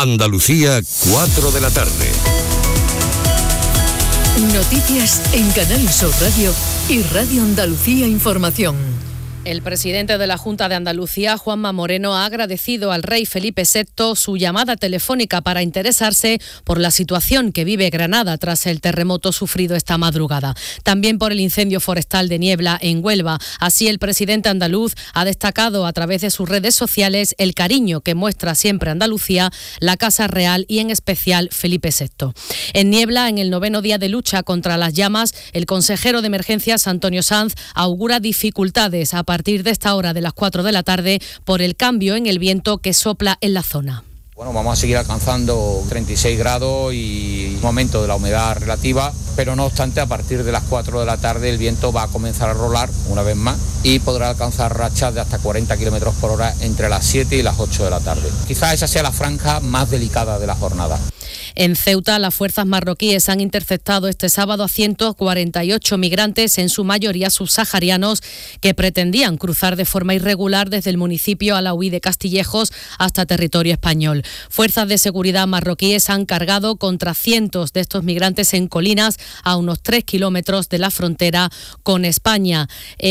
Andalucía, 4 de la tarde. Noticias en Canal Sur Radio y Radio Andalucía Información. El presidente de la Junta de Andalucía, Juanma Moreno, ha agradecido al rey Felipe VI su llamada telefónica para interesarse por la situación que vive Granada tras el terremoto sufrido esta madrugada. También por el incendio forestal de Niebla en Huelva. Así, el presidente andaluz ha destacado a través de sus redes sociales el cariño que muestra siempre Andalucía, la Casa Real y en especial Felipe VI. En Niebla, en el 9º día de lucha contra las llamas, el consejero de Emergencias, Antonio Sanz, augura dificultades a partir de esta hora de las 4 de la tarde por el cambio en el viento que sopla en la zona. Bueno, vamos a seguir alcanzando 36 grados y un aumento de la humedad relativa, pero no obstante, a partir de las 4 de la tarde el viento va a comenzar a rolar una vez más y podrá alcanzar rachas de hasta 40 km por hora entre las 7 y las 8 de la tarde. Quizás esa sea la franja más delicada de la jornada. En Ceuta, las fuerzas marroquíes han interceptado este sábado a 148 migrantes, en su mayoría subsaharianos, que pretendían cruzar de forma irregular desde el municipio Alauí de Castillejos hasta territorio español. Fuerzas de seguridad marroquíes han cargado contra cientos de estos migrantes en colinas a unos 3 kilómetros de la frontera con España.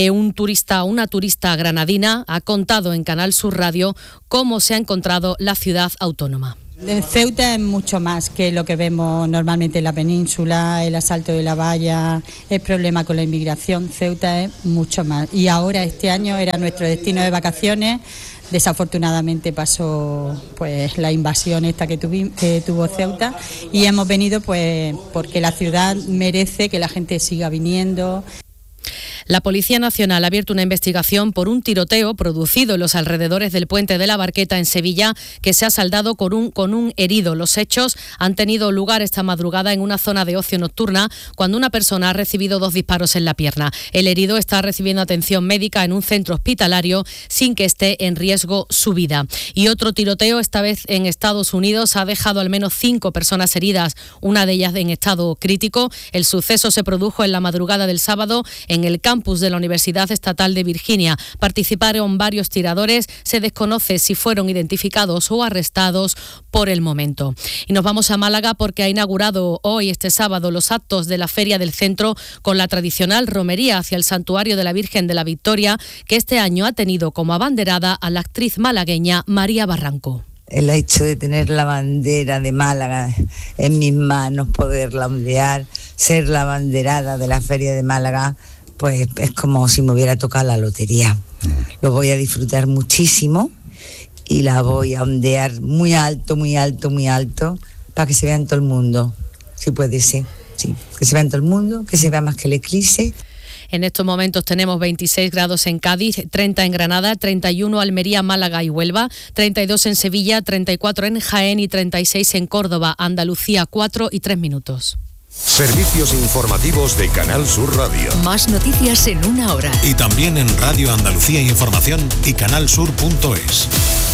Una turista granadina ha contado en Canal Sur Radio cómo se ha encontrado la ciudad autónoma. Ceuta es mucho más que lo que vemos normalmente en la península, el asalto de la valla, el problema con la inmigración. Ceuta es mucho más. Y ahora este año era nuestro destino de vacaciones. Desafortunadamente pasó pues la invasión esta que tuvo Ceuta y hemos venido pues porque la ciudad merece que la gente siga viniendo. La Policía Nacional ha abierto una investigación por un tiroteo producido en los alrededores del Puente de la Barqueta en Sevilla, que se ha saldado con un herido. Los hechos han tenido lugar esta madrugada en una zona de ocio nocturna, cuando una persona ha recibido 2 disparos en la pierna. El herido está recibiendo atención médica en un centro hospitalario sin que esté en riesgo su vida. Y otro tiroteo, esta vez en Estados Unidos, ha dejado al menos 5 personas heridas, una de ellas en estado crítico. El suceso se produjo en la madrugada del sábado en el campus de la Universidad Estatal de Virginia. Participaron varios tiradores. Se desconoce si fueron identificados o arrestados por el momento. Y nos vamos a Málaga porque ha inaugurado hoy, este sábado, los actos de la Feria del Centro con la tradicional romería hacia el Santuario de la Virgen de la Victoria, que este año ha tenido como abanderada a la actriz malagueña María Barranco. El hecho de tener la bandera de Málaga en mis manos, poderla ondear, ser la abanderada de la Feria de Málaga, pues es como si me hubiera tocado la lotería. Lo voy a disfrutar muchísimo y la voy a ondear muy alto, muy alto, muy alto, para que se vea en todo el mundo, si puede ser. Sí, que se vea en todo el mundo, que se vea más que el eclipse. En estos momentos tenemos 26 grados en Cádiz, 30 en Granada, 31 Almería, Málaga y Huelva, 32 en Sevilla, 34 en Jaén y 36 en Córdoba. Andalucía, 4 y 3 minutos. Servicios informativos de Canal Sur Radio. Más noticias en una hora. Y también en Radio Andalucía Información y canalsur.es.